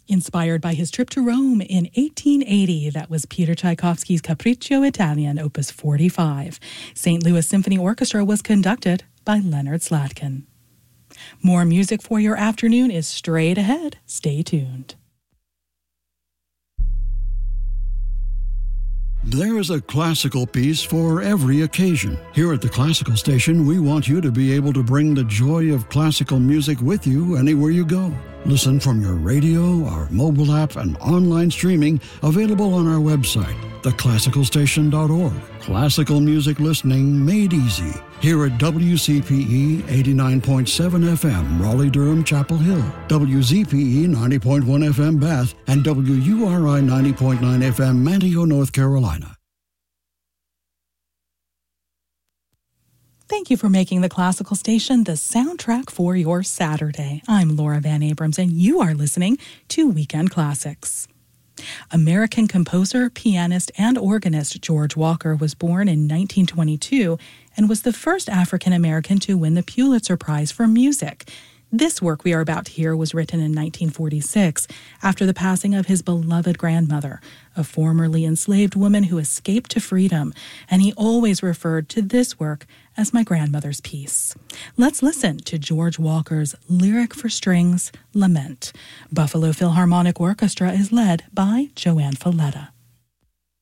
Inspired by his trip to Rome in 1880, that was Peter Tchaikovsky's Capriccio Italian, Opus 45. St. Louis Symphony Orchestra was conducted by Leonard Slatkin. More music for your afternoon is straight ahead. Stay tuned. There is a classical piece for every occasion. Here at the Classical Station, we want you to be able to bring the joy of classical music with you anywhere you go. Listen from your radio, our mobile app, and online streaming available on our website, theclassicalstation.org. Classical music listening made easy. Here at WCPE 89.7 FM, Raleigh-Durham, Chapel Hill, WZPE 90.1 FM, Bath, and WURI 90.9 FM, Manteo, North Carolina. Thank you for making the Classical Station the soundtrack for your Saturday. I'm Laura Van Abrams, and you are listening to Weekend Classics. American composer, pianist, and organist George Walker was born in 1922 and was the first African American to win the Pulitzer Prize for Music. This work we are about to hear was written in 1946 after the passing of his beloved grandmother, a formerly enslaved woman who escaped to freedom, and he always referred to this work as my grandmother's piece. Let's listen to George Walker's Lyric for Strings, Lament. Buffalo Philharmonic Orchestra is led by Joanne Falletta.